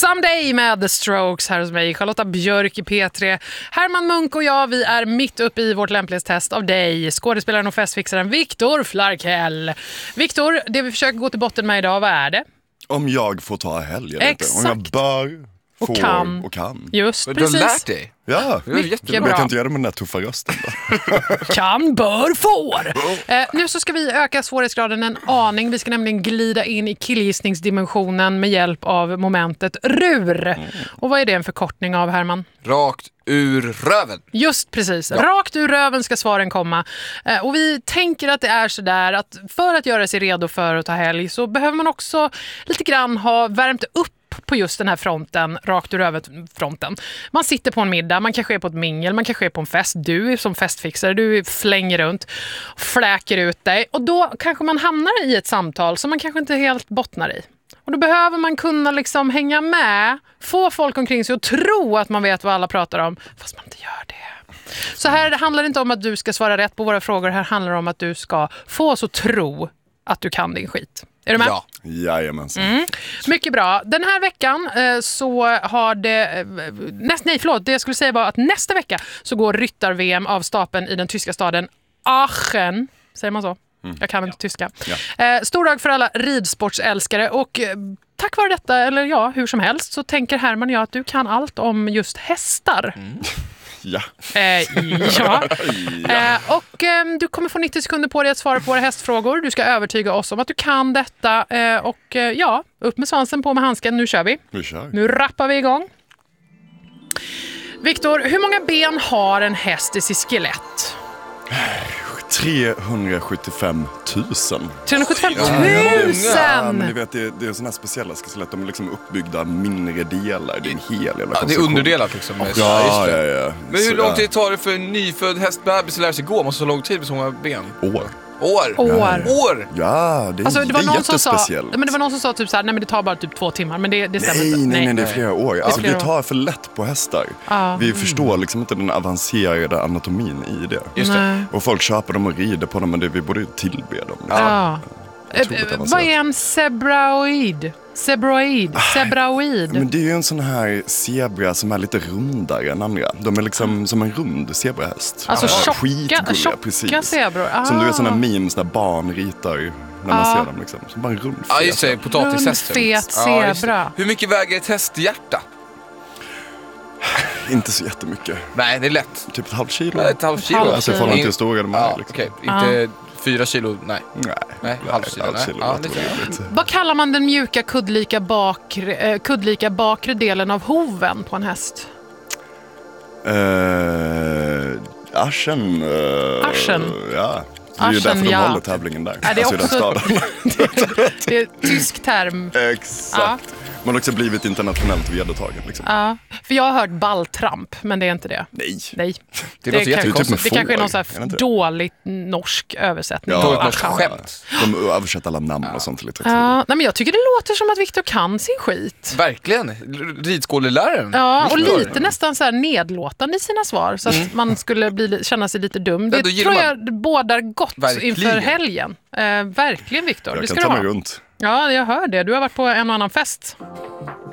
Someday med The Strokes här hos mig, Charlotta Björk i P3. Herman Munk och jag, vi är mitt uppe i vårt lämplighetstest av dig, skådespelaren och festfixaren Viktor Flarkell. Viktor, det vi försöker gå till botten med idag, vad är det? Om jag får ta helg eller inte. Om jag bör, får och kan. Just du precis. har lärt dig. Ja, mycket bra. Jag kan inte göra det med den där tuffa rösten då. Kan, bör, får. Nu så ska vi öka svårighetsgraden en aning. Vi ska nämligen glida in i killgissningsdimensionen med hjälp av momentet RUR. Och vad är det en förkortning av, Herman? Rakt ur röven. Just precis. Ja. Rakt ur röven ska svaren komma. Och vi tänker att det är så där att för att göra sig redo för att ta helg så behöver man också lite grann ha värmt upp på just den här fronten, rakt ur över-fronten. Man sitter på en middag, man kanske är på ett mingel, man kanske är på en fest. Du är som festfixare, du flänger runt, fläker ut dig. Och då kanske man hamnar i ett samtal som man kanske inte helt bottnar i. Och då behöver man kunna liksom hänga med, få folk omkring sig och tro att man vet vad alla pratar om, fast man inte gör det. Så här handlar det inte om att du ska svara rätt på våra frågor, här handlar det om att du ska få oss att tro att du kan din skit. Är du med? Ja. Jajamensan. Mycket bra. Den här veckan så har det... det jag skulle säga var att nästa vecka så går ryttar-VM av stapeln i den tyska staden Aachen. Säger man så? Jag kan inte tyska. Ja. Stor dag för alla ridsportsälskare och tack vare detta, eller ja, hur som helst, så tänker Herman och jag att du kan allt om just hästar. Ja. Och du kommer få 90 sekunder på dig att svara på våra hästfrågor. Du ska övertyga oss om att du kan detta. Upp med svansen, på med handsken. Nu kör vi. Nu rappar vi igång. Viktor, hur många ben har en häst i sitt skelett? 375 000. 375 000? Ja, men ni vet, det är sådana här speciella skelett. De är liksom uppbyggda mindre delar. Det är en hel jävla konstruktion. Det är underdelat liksom. Ja. Men hur lång tid tar det för en nyfödd hästbebis att lära sig gå? Måste så lång tid med så många ben? År. Ja, det är jättespeciellt. Men det var någon som sa typ så här, nej men det tar bara typ 2 timmar, men det stämmer inte. Nej, det är flera år. Alltså vi tar för lätt på hästar. Vi förstår liksom inte den avancerade anatomin i det. Just det. Och folk köper dem och rider på dem, men vi borde tillbe dem. Vad är en zebraoid? Zebraoid. Men det är ju en sån här zebra som är lite rundare än andra. De är liksom som en rund zebrahäst. Alltså tjocka zebror. Som du vet såna memes där barn ritar när man ser dem liksom. Som bara en rund fet. Ja, just det. Potatishäst. Fet zebra. Hur mycket väger ett hästhjärta? Inte så jättemycket. Nej, det är lätt. Typ ett halvt kilo. Ett halvt kilo. Alltså förhållande till hur stora de är. Liksom. Okej. Inte 4 kilo, nej. Halvt kilo. Vad kallar man den mjuka kuddlika bakre delen av hoven på en häst? Arsen. Ja. Det är ju därför de håller tävlingen där. Det är också det är tysk term. Exakt. Man har också blivit internationellt vedertagen. Liksom. Ja, för jag har hört balltramp, men det är inte det. Nej. Det låter jättekonstigt. Det kanske är någon så här dåligt norsk översättning. Dåligt norsk skämt. De översätter alla namn och sånt lite. Nej, men jag tycker det låter som att Viktor kan sin skit. Verkligen. Ridskåleläraren. Ja, och lite nästan så här nedlåtande i sina svar. Så att man skulle känna sig lite dum. Det tror jag bådar gott inför helgen. Verkligen, Viktor. Jag det ska kan ta mig ha. runt. Ja, jag hör det. Du har varit på en och annan fest.